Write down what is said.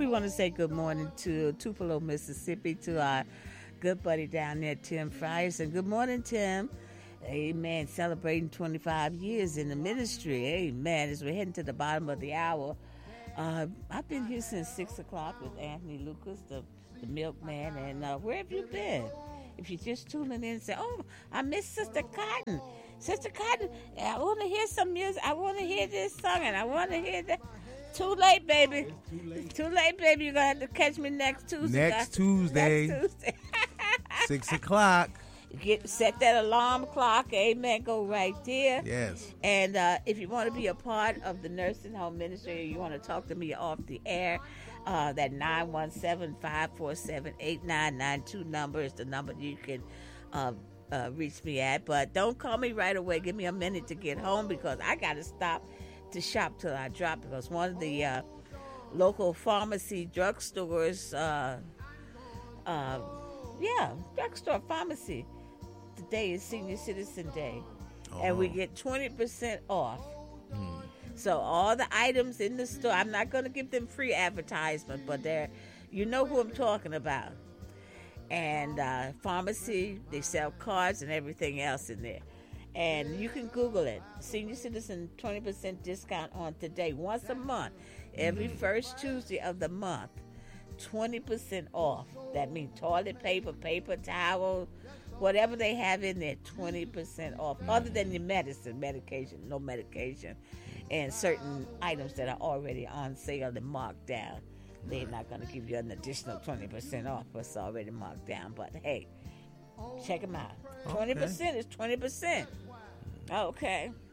want to say good morning to Tupelo, Mississippi, to our good buddy down there, Tim Frierson. Good morning, Tim. Amen. Celebrating 25 years in the ministry. Amen. As we're heading to the bottom of the hour, I've been here since 6 o'clock with Anthony Lucas, the milkman. And where have you been? If you're just tuning in and say, oh, I miss Sister Cotton. Sister Cotton, I want to hear some music. I want to hear this song, and I want to hear that. Too late, baby. It's too late, baby. You're going to have to catch me next Tuesday. Next Tuesday. 6 o'clock. Set that alarm clock. Amen. Go right there. Yes. And if you want to be a part of the nursing home ministry, or you want to talk to me off the air, that 917-547-8992 number is the number you can reach me at. But don't call me right away. Give me a minute to get home, because I got to stop to shop till I drop, because one of the local pharmacy drugstores, drugstore pharmacy, today is Senior Citizen Day, and we get 20% off. So all the items in the store, I'm not going to give them free advertisement, but you know who I'm talking about. And pharmacy, they sell cards and everything else in there. And you can Google it. Senior Citizen 20% discount on today, once a month, every first Tuesday of the month, 20% off. That means toilet paper, paper towel, whatever they have in there, 20% off. Other than your medication, no medication, and certain items that are already on sale and marked down. They're not going to give you an additional 20% off, but it's already marked down. But hey, check them out. 20% is 20%. Okay.